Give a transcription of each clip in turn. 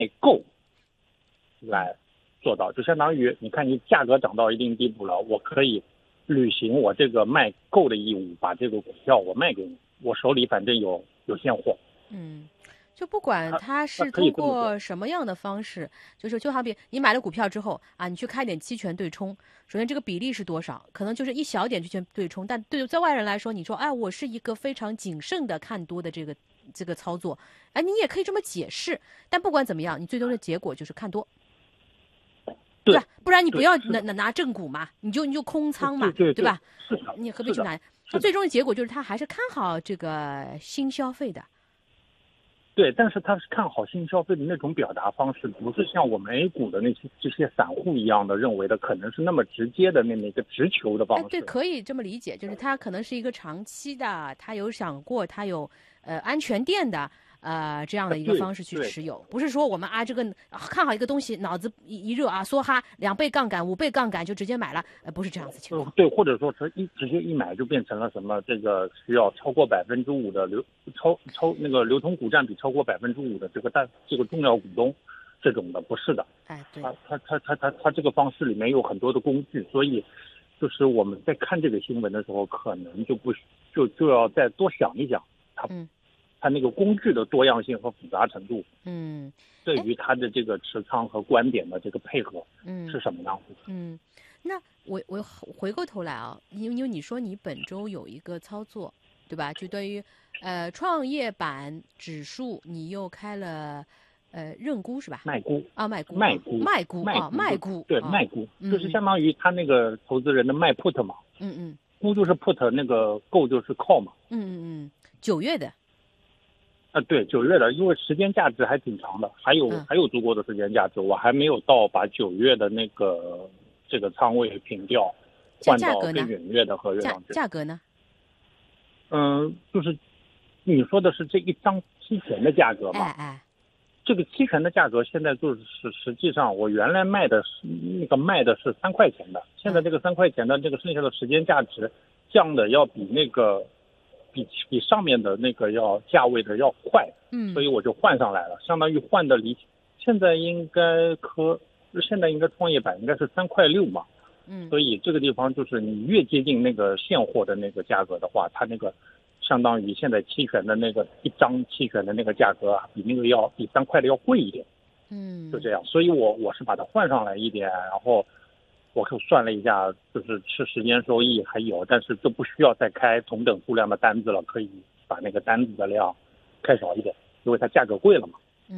够来做到，就相当于你看你价格涨到一定地步了，我可以履行我这个卖够的义务，把这个股票我卖给你，我手里反正有现货。 就不管它是通过什么样的方式，就好比你买了股票之后啊，你去开点期权对冲，首先这个比例是多少？可能就是一小点期权对冲，但对在外人来说，你说哎，我是一个非常谨慎的看多的这个操作，哎，你也可以这么解释。但不管怎么样，你最终的结果就是看多，对吧？不然你不要拿正股嘛，你就空仓嘛，对吧？你何必去拿？它最终的结果就是他还是看好这个新消费的。 对，但是他是看好新消费的那种表达方式，不是像我们 A 股的这些散户一样的认为的，可能是那么直接的那么一个直球的方式。 对，可以这么理解，就是他可能是一个长期的，他有想过，他有安全垫的这样的一个方式去持有，不是说我们这个看好一个东西，脑子一热梭哈2倍杠杆5倍杠杆就直接买了，不是这样子情况。 对，或者说是直接一买就变成了什么这个需要超过5%的那个流通股占比超过5%的这个重要股东，这种的不是的。 对， 他这个方式里面有很多的工具，所以就是我们在看这个新闻的时候，可能就要再多想一想它那个工具的多样性和复杂程度，对于它的这个持仓和观点的这个配合，是什么样子的？ 那我回过头来啊，因为你说你本周有一个操作，对吧？就对于创业板指数，你又开了认沽是吧？ 卖沽啊，卖沽， 对，卖沽就是相当于他那个投资人的卖 put 嘛，沽就是 put， 那个购就是 call 嘛 ，9月的。 对，9月的，因为时间价值还挺长的，还有足够的时间价值，我还没有到把9月的这个仓位平掉，换到更远月的合约上去。 价格呢？ 就是你说的是这一张期权的价格嘛？这个期权的价格现在就是实际上我原来卖的是3块钱的，现在这个3块钱的这个剩下的时间价值降的要比比上面的那个要价位的要快，所以我就换上来了，相当于换的现在应该创业板应该是3块6嘛，所以这个地方就是你越接近那个现货的那个价格的话，它那个相当于现在期权的那个一张期权的那个价格比3块的要贵一点，就这样，所以我是把它换上来一点，然后我算了一下，就是吃时间收益还有，但是就不需要再开同等数量的单子了，可以把那个单子的量开少一点，因为它价格贵了嘛。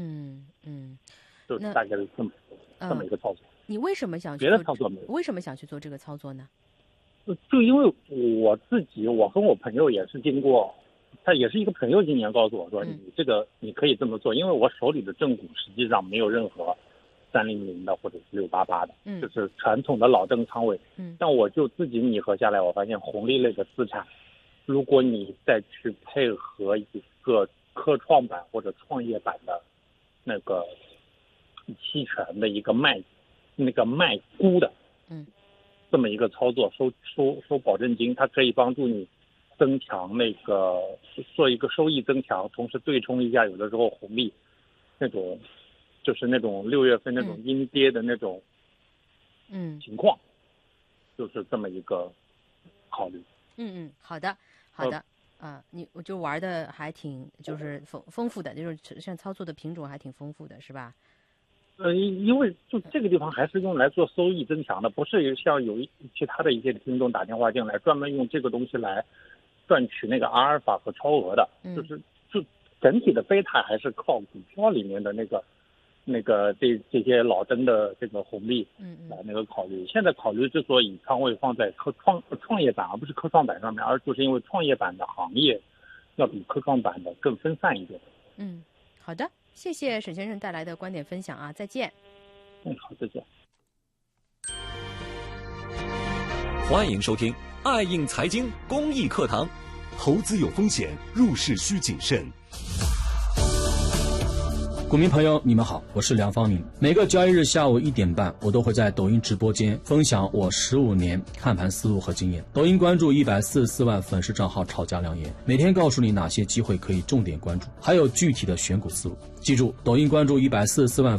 就是大概是这么一个操作。 你为什么想去别的操作没有？ 为什么想去做这个操作呢？ 就因为我跟我朋友也是经过，他也是一个朋友今年告诉我说，你这个你可以这么做，因为我手里的正股实际上没有任何300的或者是688的，就是传统的老正仓位。但我就自己拟合下来，我发现红利类的资产，如果你再去配合一个科创板或者创业板的那个期权的一个卖沽的，这么一个操作，收保证金，它可以帮助你增强做一个收益增强，同时对冲一下有的时候红利就是那种6月份那种阴跌的那种情况，就是这么一个考虑。 好的我就玩的还挺就是丰富的，就是像操作的品种还挺丰富的，是吧？ 因为就这个地方还是用来做收益增强的，不是像有其他的一些听众打电话进来专门用这个东西来赚取那个阿尔法和超额的，就整体的贝塔还是靠股票里面的这些老登的这个红利来那个考虑。现在考虑之所以仓位放在创业板而不是科创板上面，而就是因为创业板的行业要比科创板的更分散一点。 好的，谢谢沈先生带来的观点分享啊，再见。 好，再见。 欢迎收听爱映财经公益课堂。 投资有风险，入市需谨慎。 股民朋友你们好，我是梁方明。每个交易日下午1点半，我都会在抖音直播间分享我15年看盘思路和经验。抖音关注144万粉丝账号炒家良言，每天告诉你哪些机会可以重点关注，还有具体的选股思路。记住，抖音关注144万